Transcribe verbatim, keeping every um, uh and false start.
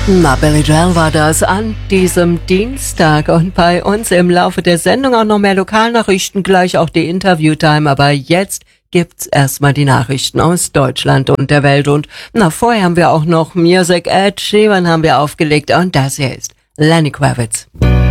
Na, Billy Joel war das an diesem Dienstag und bei uns im Laufe der Sendung auch noch mehr Lokalnachrichten, gleich auch die Interviewtime, aber jetzt gibt's erstmal die Nachrichten aus Deutschland und der Welt und na, vorher haben wir auch noch Music. Ed Sheeran haben wir aufgelegt und das hier ist Lenny Kravitz.